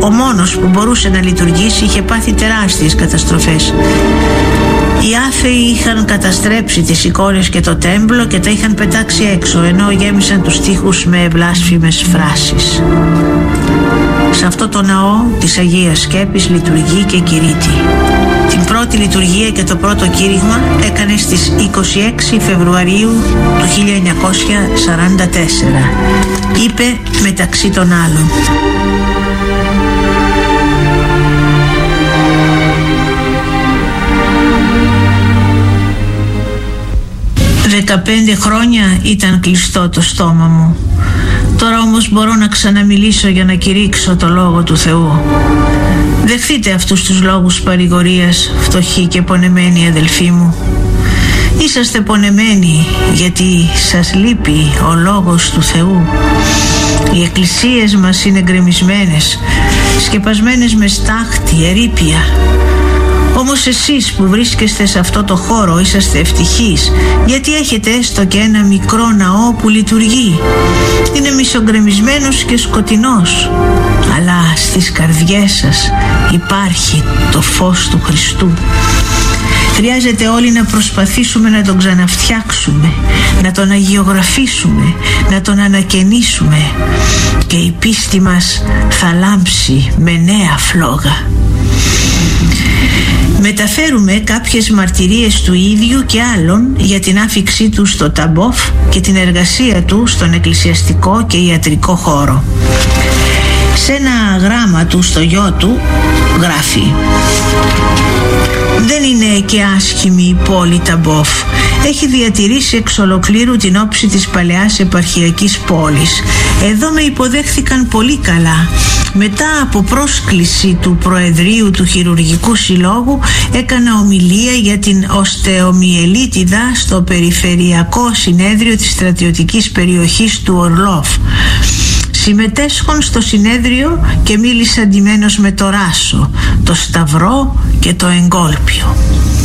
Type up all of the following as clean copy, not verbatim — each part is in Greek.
ο μόνος που μπορούσε να λειτουργήσει, είχε πάθει τεράστιες καταστροφές. Οι άθεοι είχαν καταστρέψει τις εικόνες και το τέμπλο και τα είχαν πετάξει έξω, ενώ γέμισαν τους τοίχους με βλάσφημες φράσεις. Σε αυτό το ναό της Αγίας Σκέπης λειτουργεί και κηρύττει. Την πρώτη λειτουργία και το πρώτο κήρυγμα έκανε στις 26 Φεβρουαρίου του 1944. Είπε μεταξύ των άλλων: «15 χρόνια ήταν κλειστό το στόμα μου. Τώρα όμως μπορώ να ξαναμιλήσω για να κηρύξω το Λόγο του Θεού. Δεχτείτε αυτούς τους λόγους παρηγορίας, φτωχοί και πονεμένοι αδελφοί μου. Είσαστε πονεμένοι γιατί σας λείπει ο Λόγος του Θεού. Οι εκκλησίες μας είναι γκρεμισμένες, σκεπασμένες με στάχτη, ερείπια. Όμως εσείς που βρίσκεστε σε αυτό το χώρο είσαστε ευτυχείς, γιατί έχετε έστω και ένα μικρό ναό που λειτουργεί. Είναι μισογκρεμισμένος και σκοτεινός, αλλά στις καρδιές σας υπάρχει το φως του Χριστού. Χρειάζεται όλοι να προσπαθήσουμε να τον ξαναφτιάξουμε, να τον αγιογραφήσουμε, να τον ανακαινήσουμε, και η πίστη μας θα λάμψει με νέα φλόγα». Μεταφέρουμε κάποιες μαρτυρίες του ίδιου και άλλων για την άφιξή του στο Ταμπόφ και την εργασία του στον εκκλησιαστικό και ιατρικό χώρο. Σε ένα γράμμα του στο γιο του γράφει: «Δεν είναι και άσχημη η πόλη Ταμπόφ. Έχει διατηρήσει εξ ολοκλήρου την όψη της παλαιάς επαρχιακής πόλης. Εδώ με υποδέχθηκαν πολύ καλά. Μετά από πρόσκληση του Προεδρείου του Χειρουργικού Συλλόγου έκανα ομιλία για την οστεομιελίτιδα στο Περιφερειακό Συνέδριο της Στρατιωτικής Περιοχής του Ορλόφ. Συμμετέσχον στο συνέδριο και μίλησα αντιμένος με το Ράσο, το Σταυρό και το Εγκόλπιο».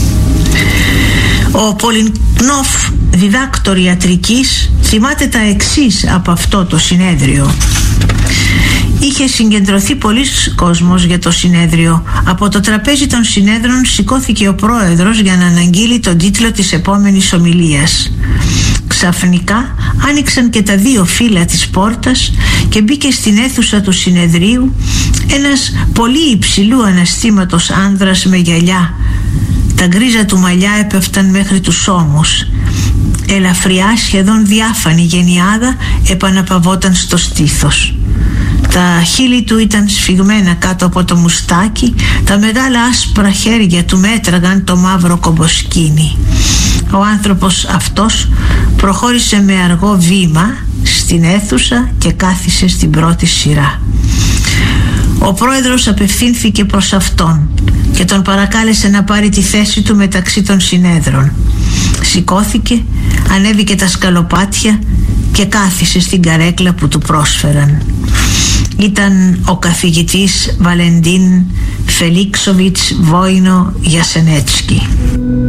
Ο Πολυνόφ, διδάκτορ ιατρικής, θυμάται τα εξής από αυτό το συνέδριο: «Είχε συγκεντρωθεί πολλής κόσμος για το συνέδριο. Από το τραπέζι των συνέδρων σηκώθηκε ο πρόεδρος για να αναγγείλει τον τίτλο της επόμενης ομιλίας. Ξαφνικά άνοιξαν και τα δύο φύλλα της πόρτας και μπήκε στην αίθουσα του συνεδρίου ένας πολύ υψηλού αναστήματος άνδρας με γυαλιά. Τα γκρίζα του μαλλιά έπεφταν μέχρι τους ώμους. Ελαφριά, σχεδόν διάφανη γενιάδα επαναπαυόταν στο στήθος. Τα χείλη του ήταν σφιγμένα κάτω από το μουστάκι, τα μεγάλα άσπρα χέρια του μέτραγαν το μαύρο κομποσκίνι. Ο άνθρωπος αυτός προχώρησε με αργό βήμα στην αίθουσα και κάθισε στην πρώτη σειρά. Ο πρόεδρος απευθύνθηκε προς αυτόν και τον παρακάλεσε να πάρει τη θέση του μεταξύ των συνέδρων. Σηκώθηκε, ανέβηκε τα σκαλοπάτια και κάθισε στην καρέκλα που του πρόσφεραν. Ήταν ο καθηγητής Βαλεντίν Φελίξοβιτς Βόινο Γιασενέτσκι.